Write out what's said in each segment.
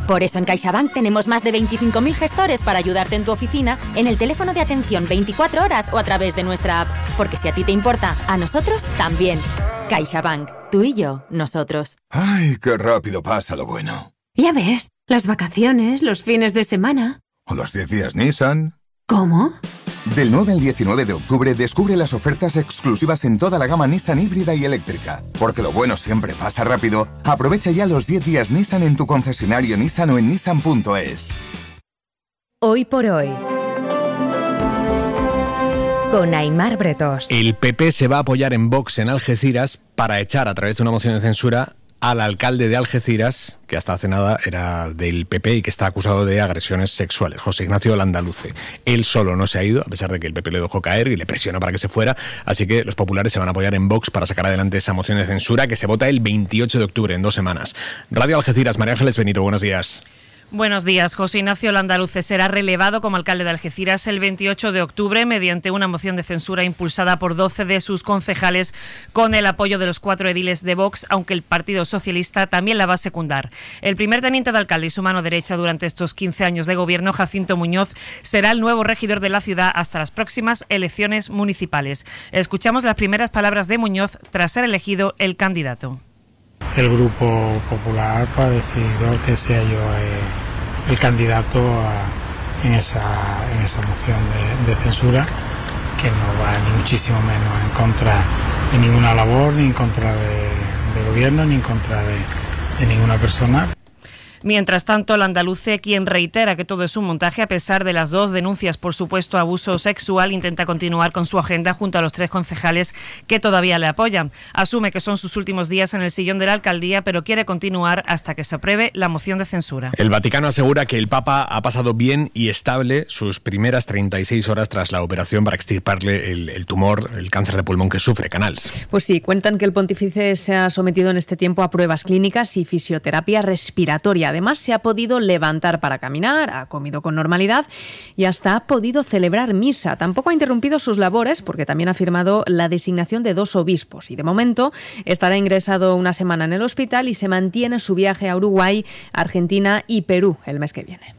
Por eso en CaixaBank tenemos más de 25.000 gestores para ayudarte en tu oficina, en el teléfono de atención 24 horas o a través de nuestra app. Porque si a ti te importa, a nosotros también. CaixaBank. Tú y yo, nosotros. ¡Ay, qué rápido pasa lo bueno! Ya ves, las vacaciones, los fines de semana. ¿O los 10 días Nissan? ¿Cómo? Del 9 al 19 de octubre descubre las ofertas exclusivas en toda la gama Nissan híbrida y eléctrica. Porque lo bueno siempre pasa rápido. Aprovecha ya los 10 días Nissan en tu concesionario Nissan o en nissan.es. Hoy por hoy, con Aimar Bretos. El PP se va a apoyar en Vox en Algeciras para echar a través de una moción de censura al alcalde de Algeciras, que hasta hace nada era del PP y que está acusado de agresiones sexuales, José Ignacio Landaluce. Él solo no se ha ido, a pesar de que el PP le dejó caer y le presiona para que se fuera, así que los populares se van a apoyar en Vox para sacar adelante esa moción de censura que se vota el 28 de octubre, en 2 semanas. Radio Algeciras, María Ángeles Benito, buenos días. Buenos días. José Ignacio Landaluce será relevado como alcalde de Algeciras el 28 de octubre mediante una moción de censura impulsada por 12 de sus concejales con el apoyo de los 4 ediles de Vox, aunque el Partido Socialista también la va a secundar. El primer teniente de alcalde y su mano derecha durante estos 15 años de gobierno, Jacinto Muñoz, será el nuevo regidor de la ciudad hasta las próximas elecciones municipales. Escuchamos las primeras palabras de Muñoz tras ser elegido el candidato. El Grupo Popular ha decidido que sea yo el candidato en esa moción de censura, que no va ni muchísimo menos en contra de ninguna labor, ni en contra de gobierno, ni en contra de ninguna persona. Mientras tanto, Landaluce, quien reitera que todo es un montaje a pesar de las 2 denuncias por supuesto abuso sexual, intenta continuar con su agenda junto a los 3 concejales que todavía le apoyan. Asume que son sus últimos días en el sillón de la alcaldía, pero quiere continuar hasta que se apruebe la moción de censura. El Vaticano asegura que el Papa ha pasado bien y estable sus primeras 36 horas tras la operación para extirparle el tumor, el cáncer de pulmón que sufre. Canals. Pues sí, cuentan que el pontífice se ha sometido en este tiempo a pruebas clínicas y fisioterapia respiratoria. Además, se ha podido levantar para caminar, ha comido con normalidad y hasta ha podido celebrar misa. Tampoco ha interrumpido sus labores porque también ha firmado la designación de 2 obispos y de momento estará ingresado una semana en el hospital y se mantiene su viaje a Uruguay, Argentina y Perú el mes que viene.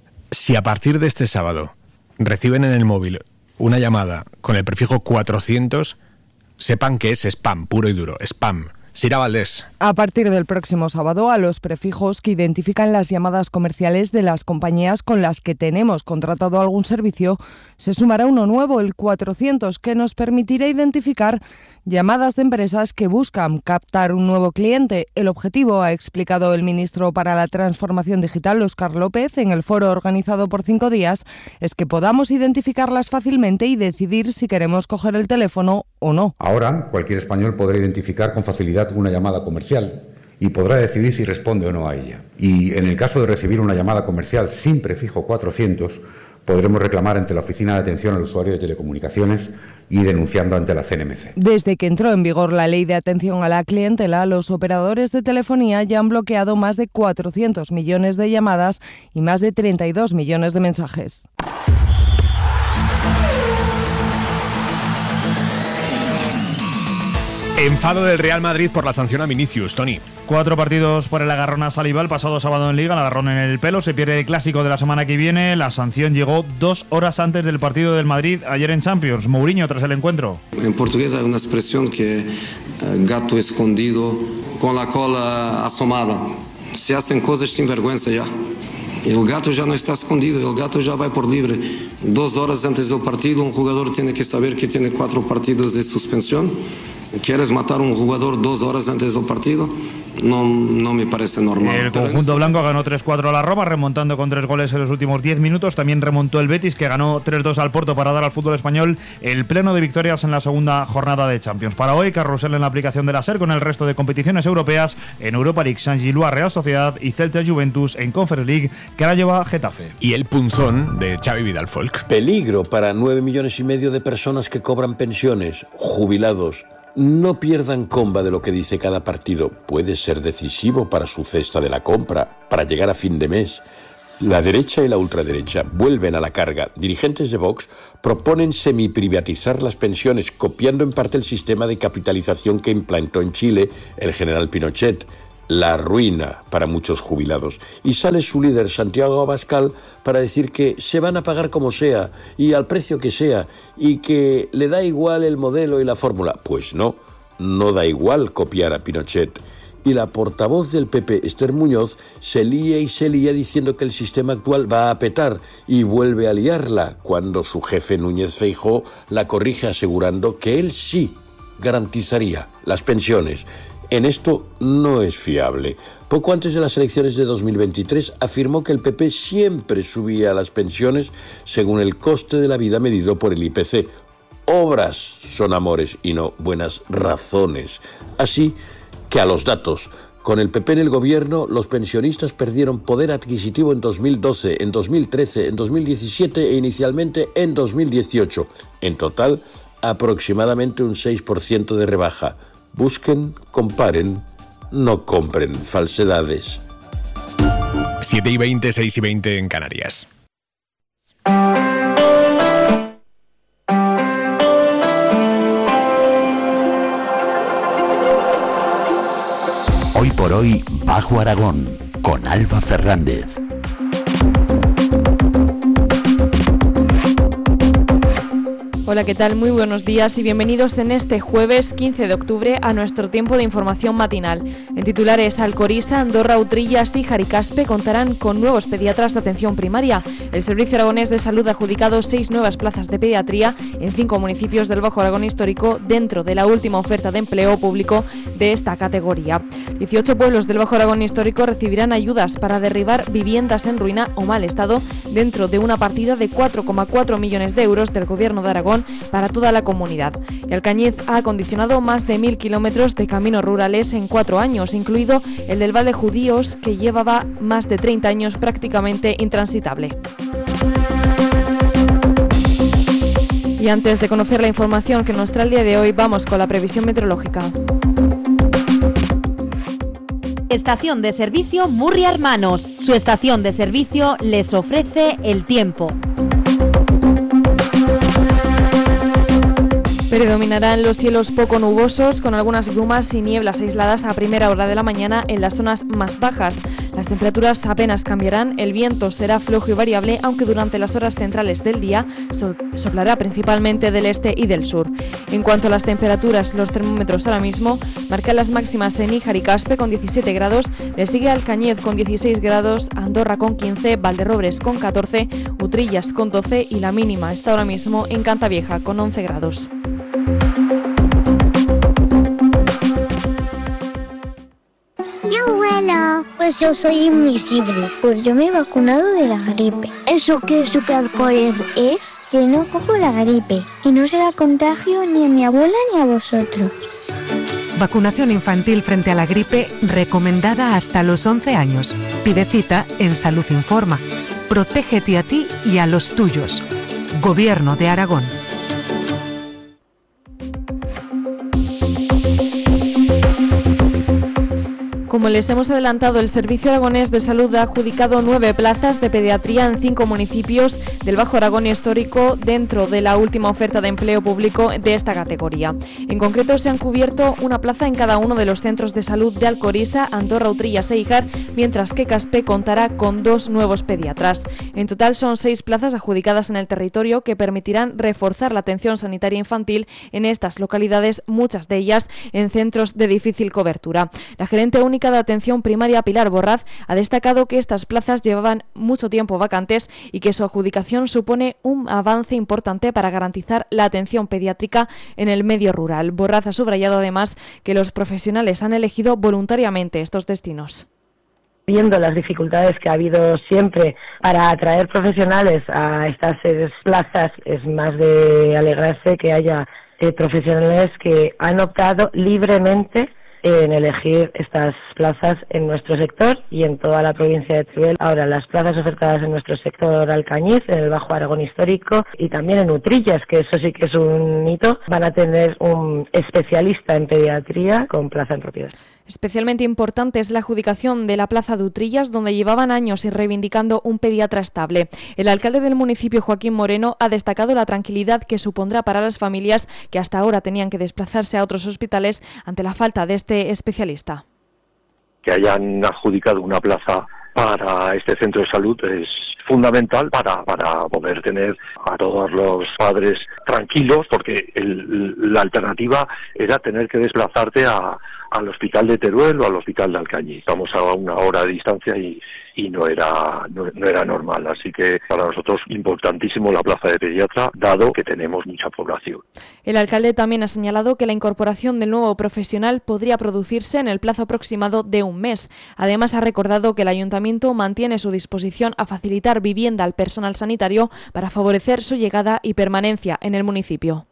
Si a partir de este sábado reciben en el móvil una llamada con el prefijo 400, sepan que es spam, puro y duro, spam. Sira Valdés. A partir del próximo sábado, a los prefijos que identifican las llamadas comerciales de las compañías con las que tenemos contratado algún servicio, se sumará uno nuevo, el 400, que nos permitirá identificar llamadas de empresas que buscan captar un nuevo cliente. El objetivo, ha explicado el ministro para la Transformación Digital, Óscar López, en el foro organizado por 5 días, es que podamos identificarlas fácilmente y decidir si queremos coger el teléfono o no. Ahora, cualquier español podrá identificar con facilidad una llamada comercial y podrá decidir si responde o no a ella. Y en el caso de recibir una llamada comercial sin prefijo 400, podremos reclamar ante la Oficina de Atención al Usuario de Telecomunicaciones y denunciando ante la CNMC. Desde que entró en vigor la Ley de Atención a la Clientela, los operadores de telefonía ya han bloqueado más de 400 millones de llamadas y más de 32 millones de mensajes. Enfado del Real Madrid por la sanción a Vinicius, Tony. 4 partidos por el agarrón a Saliba el pasado sábado en Liga, el agarrón en el pelo, se pierde el clásico de la semana que viene. La sanción llegó 2 horas antes del partido del Madrid ayer en Champions. Mourinho tras el encuentro. En portugués hay una expresión que gato escondido con la cola asomada. Se hacen cosas sin vergüenza ya. El gato ya no está escondido, el gato ya va por libre. 2 horas antes del partido, un jugador tiene que saber que tiene 4 partidos de suspensión. ¿Quieres matar a un jugador 2 horas antes del partido? No me parece normal. El conjunto blanco ganó 3-4 a la Roma, remontando con 3 goles en los últimos 10 minutos. También remontó el Betis, que ganó 3-2 al Porto para dar al fútbol español el pleno de victorias en la segunda jornada de Champions. Para hoy, carrusel en la aplicación de la SER con el resto de competiciones europeas. En Europa League, Saint-Gilloise Real Sociedad y Celta Juventus. En Conference League, Craiova Getafe. Y el punzón de Xavi Vidal Folk. Peligro para 9,5 millones de personas que cobran pensiones, jubilados. No pierdan comba de lo que dice cada partido. Puede ser decisivo para su cesta de la compra, para llegar a fin de mes. La derecha y la ultraderecha vuelven a la carga. Dirigentes de Vox proponen semiprivatizar las pensiones, copiando en parte el sistema de capitalización que implantó en Chile el general Pinochet. la ruina para muchos jubilados. Y sale su líder, Santiago Abascal, para decir que se van a pagar como sea y al precio que sea y que le da igual el modelo y la fórmula. Pues no da igual copiar a Pinochet. Y la portavoz del PP, Esther Muñoz, se lía diciendo que el sistema actual va a petar y vuelve a liarla cuando su jefe Núñez Feijóo la corrige asegurando que él sí garantizaría las pensiones. En esto no es fiable. Poco antes de las elecciones de 2023 afirmó que el PP siempre subía las pensiones según el coste de la vida medido por el IPC. Obras son amores y no buenas razones. Así que a los datos. Con el PP en el gobierno, los pensionistas perdieron poder adquisitivo en 2012, en 2013, en 2017 e inicialmente en 2018. En total, aproximadamente un 6% de rebaja. Busquen, comparen, no compren falsedades. 7:20, 6:20 en Canarias. Hoy por hoy, Bajo Aragón, con Alba Fernández. Hola, ¿qué tal? Muy buenos días y bienvenidos en este jueves 15 de octubre a nuestro tiempo de información matinal. En titulares, Alcorisa, Andorra, Utrillas y Jaricaspe contarán con nuevos pediatras de atención primaria. El Servicio Aragonés de Salud ha adjudicado 6 nuevas plazas de pediatría en 5 municipios del Bajo Aragón Histórico dentro de la última oferta de empleo público de esta categoría. 18 pueblos del Bajo Aragón Histórico recibirán ayudas para derribar viviendas en ruina o mal estado dentro de una partida de 4,4 millones de euros del Gobierno de Aragón para toda la comunidad. Y Alcañiz ha acondicionado más de 1.000 kilómetros de caminos rurales en 4 años, incluido el del Val de Judíos, que llevaba más de 30 años prácticamente intransitable. Y antes de conocer la información que nos trae el día de hoy, vamos con la previsión meteorológica. Estación de servicio Murri Hermanos. Su estación de servicio les ofrece el tiempo. Predominarán los cielos poco nubosos, con algunas brumas y nieblas aisladas a primera hora de la mañana en las zonas más bajas. Las temperaturas apenas cambiarán, el viento será flojo y variable, aunque durante las horas centrales del día soplará principalmente del este y del sur. En cuanto a las temperaturas, los termómetros ahora mismo marcan las máximas en Níjar y Caspe con 17 grados, le sigue Alcañiz con 16 grados, Andorra con 15, Valderrobres con 14, Utrillas con 12 y la mínima está ahora mismo en Cantavieja con 11 grados. Abuela, pues yo soy invisible, pues yo me he vacunado de la gripe. ¿Eso qué superpoder es? Que no cojo la gripe y no se la contagio ni a mi abuela ni a vosotros. Vacunación infantil frente a la gripe recomendada hasta los 11 años. Pide cita en Salud Informa. Protégete a ti y a los tuyos. Gobierno de Aragón. Como les hemos adelantado, el Servicio Aragonés de Salud ha adjudicado 9 plazas de pediatría en 5 municipios del Bajo Aragón Histórico dentro de la última oferta de empleo público de esta categoría. En concreto, se han cubierto una plaza en cada uno de los centros de salud de Alcorisa, Andorra, Utrillas e Híjar, mientras que Caspe contará con 2 nuevos pediatras. En total son 6 plazas adjudicadas en el territorio que permitirán reforzar la atención sanitaria infantil en estas localidades, muchas de ellas en centros de difícil cobertura. La gerente única de atención primaria, Pilar Borraz, ha destacado que estas plazas llevaban mucho tiempo vacantes y que su adjudicación supone un avance importante para garantizar la atención pediátrica en el medio rural. Borraz ha subrayado además que los profesionales han elegido voluntariamente estos destinos. Viendo las dificultades que ha habido siempre para atraer profesionales a estas plazas, es más de alegrarse que haya profesionales que han optado libremente en elegir estas plazas en nuestro sector y en toda la provincia de Teruel. Ahora, las plazas ofertadas en nuestro sector Alcañiz, en el Bajo Aragón Histórico y también en Utrillas, que eso sí que es un hito, van a tener un especialista en pediatría con plaza en propiedad. Especialmente importante es la adjudicación de la plaza de Utrillas, donde llevaban años reivindicando un pediatra estable. El alcalde del municipio, Joaquín Moreno, ha destacado la tranquilidad que supondrá para las familias que hasta ahora tenían que desplazarse a otros hospitales ante la falta de este especialista. que hayan adjudicado una plaza para este centro de salud es fundamental para poder tener a todos los padres tranquilos, porque la alternativa era tener que desplazarte al hospital de Teruel o al hospital de Alcañiz. Estamos a 1 hora de distancia y no era normal, así que para nosotros importantísimo la plaza de pediatra, dado que tenemos mucha población. El alcalde también ha señalado que la incorporación del nuevo profesional podría producirse en el plazo aproximado de 1 mes. Además, ha recordado que el ayuntamiento mantiene su disposición a facilitar vivienda al personal sanitario para favorecer su llegada y permanencia en el municipio.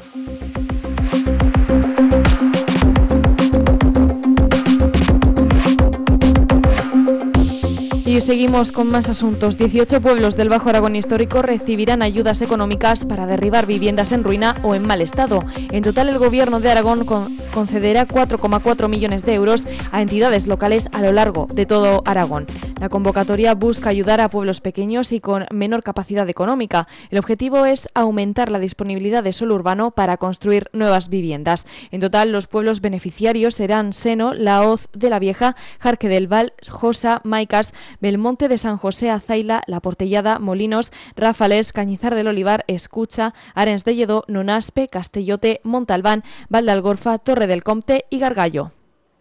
Y seguimos con más asuntos. 18 pueblos del Bajo Aragón histórico recibirán ayudas económicas para derribar viviendas en ruina o en mal estado. En total, el Gobierno de Aragón concederá 4,4 millones de euros a entidades locales a lo largo de todo Aragón. La convocatoria busca ayudar a pueblos pequeños y con menor capacidad económica. El objetivo es aumentar la disponibilidad de suelo urbano para construir nuevas viviendas. En total, los pueblos beneficiarios serán Seno, La Hoz de la Vieja, Jarque del Val, Josa, Maicas, Belmonte de San José, Azaila, La Portellada, Molinos, Ráfales, Cañizar del Olivar, Escucha, Arens de Lledó, Nonaspe, Castellote, Montalbán, Val de Algorfa, Torre del Comte y Gargallo.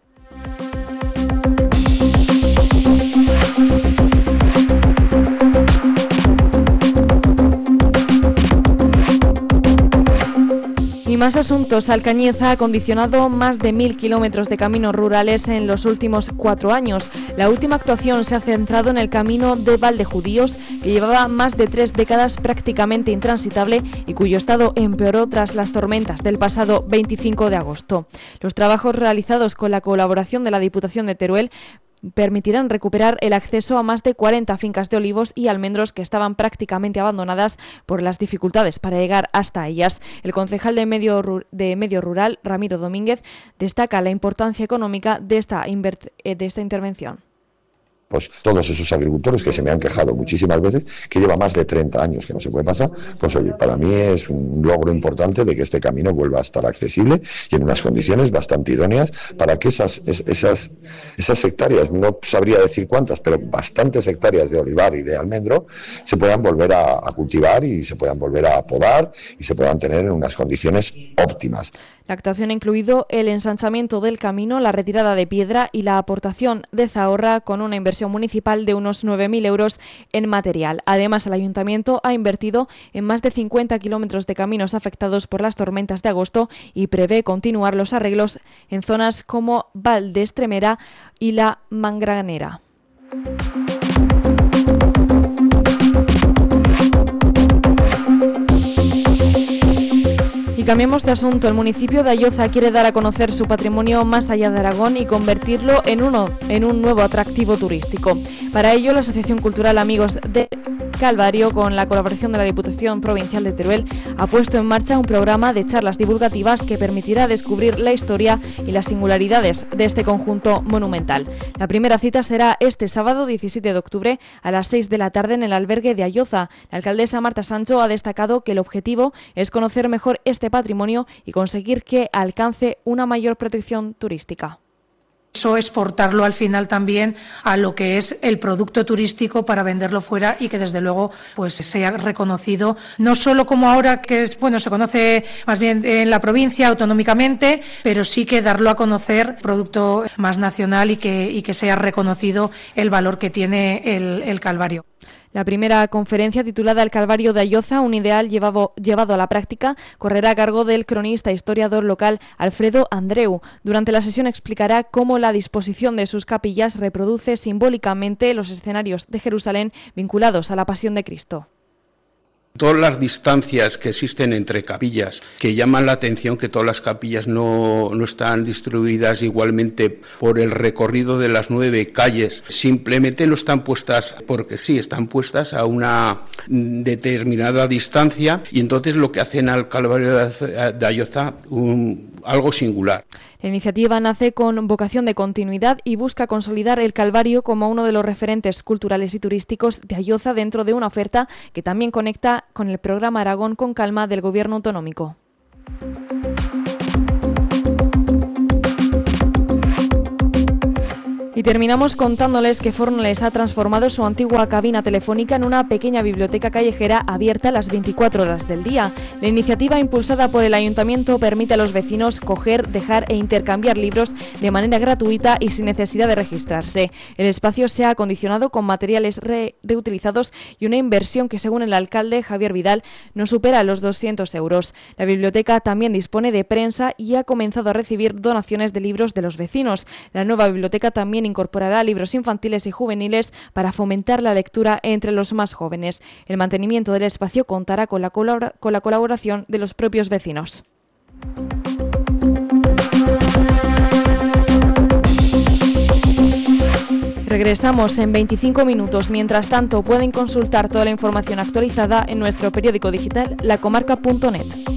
Y más asuntos. Alcañiz ha acondicionado más de 1.000 kilómetros de caminos rurales en los últimos 4 años. La última actuación se ha centrado en el camino de Valdejudíos, que llevaba más de 3 décadas prácticamente intransitable y cuyo estado empeoró tras las tormentas del pasado 25 de agosto. Los trabajos realizados con la colaboración de la Diputación de Teruel permitirán recuperar el acceso a más de 40 fincas de olivos y almendros que estaban prácticamente abandonadas por las dificultades para llegar hasta ellas. El concejal de Medio Rural, Ramiro Domínguez, destaca la importancia económica de esta intervención. Pues todos esos agricultores que se me han quejado muchísimas veces, que lleva más de 30 años que no se puede pasar, pues oye, para mí es un logro importante de que este camino vuelva a estar accesible y en unas condiciones bastante idóneas para que esas hectáreas, no sabría decir cuántas, pero bastantes hectáreas de olivar y de almendro se puedan volver a cultivar y se puedan volver a podar y se puedan tener en unas condiciones óptimas. La actuación ha incluido el ensanchamiento del camino, la retirada de piedra y la aportación de Zahorra con una inversión municipal de unos 9.000 euros en material. Además, el Ayuntamiento ha invertido en más de 50 kilómetros de caminos afectados por las tormentas de agosto y prevé continuar los arreglos en zonas como Val de Estremera y La Mangranera. Y cambiamos de asunto. El municipio de Ayoza quiere dar a conocer su patrimonio más allá de Aragón y convertirlo en un nuevo atractivo turístico. Para ello, la Asociación Cultural Amigos de Calvario, con la colaboración de la Diputación Provincial de Teruel, ha puesto en marcha un programa de charlas divulgativas que permitirá descubrir la historia y las singularidades de este conjunto monumental. La primera cita será este sábado 17 de octubre a las 6 de la tarde en el albergue de Ayoza. La alcaldesa Marta Sancho ha destacado que el objetivo es conocer mejor este patrimonio y conseguir que alcance una mayor protección turística. Eso exportarlo al final también a lo que es el producto turístico para venderlo fuera y que desde luego pues sea reconocido no solo como ahora que es se conoce más bien en la provincia autonómicamente, pero sí que darlo a conocer producto más nacional y que sea reconocido el valor que tiene el Calvario. La primera conferencia, titulada El Calvario de Ayoza, un ideal llevado a la práctica, correrá a cargo del cronista e historiador local Alfredo Andreu. Durante la sesión explicará cómo la disposición de sus capillas reproduce simbólicamente los escenarios de Jerusalén vinculados a la Pasión de Cristo. Todas las distancias que existen entre capillas, que llaman la atención que todas las capillas no están distribuidas igualmente por el recorrido de las 9 calles, simplemente no están puestas porque sí, están puestas a una determinada distancia y entonces lo que hacen al Calvario de Ayoza algo singular. La iniciativa nace con vocación de continuidad y busca consolidar el Calvario como uno de los referentes culturales y turísticos de Ayoza dentro de una oferta que también conecta con el programa Aragón con Calma del Gobierno autonómico. Y terminamos contándoles que Fornells ha transformado su antigua cabina telefónica en una pequeña biblioteca callejera abierta las 24 horas del día. La iniciativa impulsada por el Ayuntamiento permite a los vecinos coger, dejar e intercambiar libros de manera gratuita y sin necesidad de registrarse. El espacio se ha acondicionado con materiales reutilizados y una inversión que, según el alcalde Javier Vidal, no supera los 200 euros. La biblioteca también dispone de prensa y ha comenzado a recibir donaciones de libros de los vecinos. La nueva biblioteca también incorporará libros infantiles y juveniles para fomentar la lectura entre los más jóvenes. El mantenimiento del espacio contará con la colaboración de los propios vecinos. Regresamos en 25 minutos. Mientras tanto, pueden consultar toda la información actualizada en nuestro periódico digital lacomarca.net.